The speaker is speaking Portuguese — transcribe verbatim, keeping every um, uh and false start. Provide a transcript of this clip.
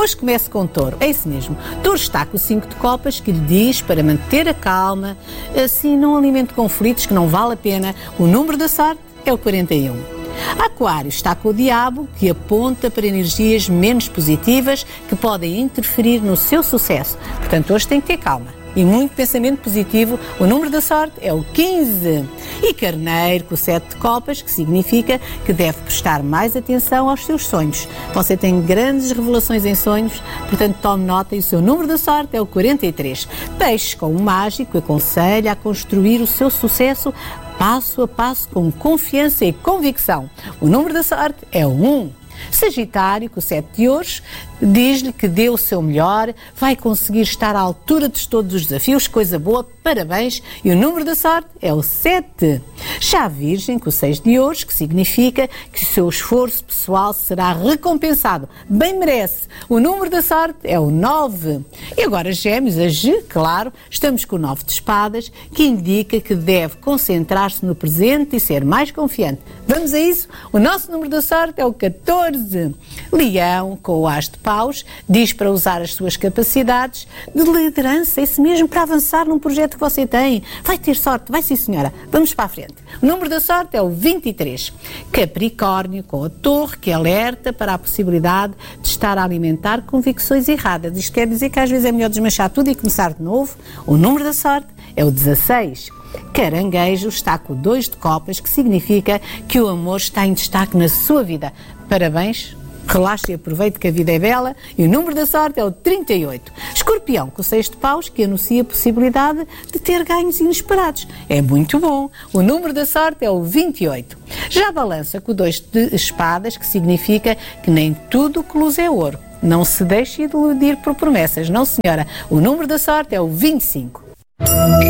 Hoje começo com Touro, é isso mesmo. Touro está com o cinco de copas que lhe diz para manter a calma, assim não alimente conflitos que não vale a pena. O número da sorte é o quarenta e um. Aquário está com o diabo, que aponta para energias menos positivas que podem interferir no seu sucesso. Portanto, hoje tem que ter calma e muito pensamento positivo. O número da sorte é o quinze. E Carneiro com o sete de copas, que significa que deve prestar mais atenção aos seus sonhos. Você tem grandes revelações em sonhos, portanto tome nota, e o seu número da sorte é o quarenta e três. Peixe com o mágico aconselha a construir o seu sucesso passo a passo com confiança e convicção. O número da sorte é o um. Sagitário, com o sete de ouros, diz-lhe que dê o seu melhor, vai conseguir estar à altura de todos os desafios, coisa boa, parabéns, e o número da sorte é o sete. Já a Virgem, com o seis de ouros, que significa que o seu esforço pessoal será recompensado, bem merece. O número da sorte é o nove. E agora Gêmeos, a G, claro, estamos com o nove de espadas, que indica que deve concentrar-se no presente e ser mais confiante. Vamos a isso? O nosso número da sorte é o catorze. Leão, com o as de paus, diz para usar as suas capacidades de liderança, isso mesmo, para avançar num projeto que você tem. Vai ter sorte, vai sim senhora. Vamos para a frente. O número da sorte é o vinte e três. Capricórnio, com a torre, que alerta para a possibilidade de estar a alimentar convicções erradas. Isto quer dizer que às vezes é melhor desmanchar tudo e começar de novo. O número da sorte é o dezasseis. Caranguejo está com o dois de copas, que significa que o amor está em destaque na sua vida. Parabéns, relaxe e aproveite que a vida é bela, e o número da sorte é o trinta e oito. Escorpião, com o seis de paus, que anuncia a possibilidade de ter ganhos inesperados. É muito bom. O número da sorte é o vinte e oito. Já a Balança, com o dois de espadas, que significa que nem tudo que luz é ouro. Não se deixe iludir por promessas, não senhora. O número da sorte é o vinte e cinco.